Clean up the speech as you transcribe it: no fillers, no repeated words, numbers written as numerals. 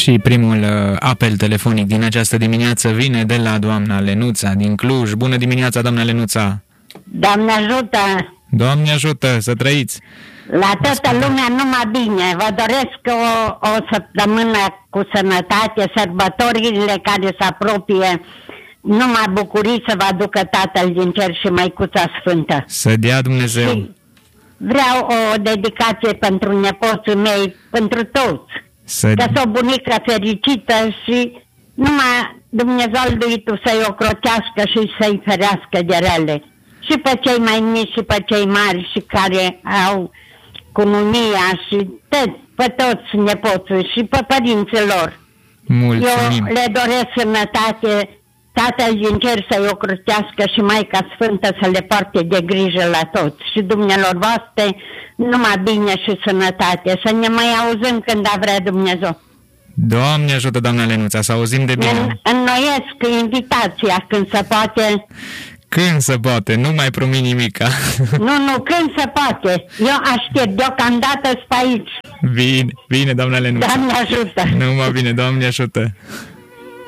Și primul apel telefonic din această dimineață vine de la doamna Lenuța din Cluj. Bună dimineața, doamna Lenuța! Doamne ajută! Doamne ajută, să trăiți! La toată lumea numai bine. Vă doresc o săptămână cu sănătate, sărbătorile care se apropie. Numai bucurii să vă aducă Tatăl din Cer și Măicuța Sfântă. Să dea Dumnezeu! Și vreau o dedicație pentru nepoții mei, pentru toți. Că-s o bunică fericită și numai Dumnezeu să-i ocrotească și să-i ferească de rele. Și pe cei mai mici și pe cei mari și care au cununia și pe toți nepoții și pe părinții lor. Mulțumim. Eu le doresc sănătate, Tatăl din Cer să-i ocrotească și Maica Sfântă să le poarte de grijă la toți. Și dumnealor voastre numai bine și sănătate. Să ne mai auzim când a vrea Dumnezeu. Doamne ajută, doamna Lenuța, să auzim de bine. Înnoiesc invitația când se poate. Când se poate, nu mai promit nimica. Nu, când se poate. Eu aștept, deocamdată-s pe aici. Bine, doamna Lenuța. Doamne ajută. Numai bine, Doamne ajută.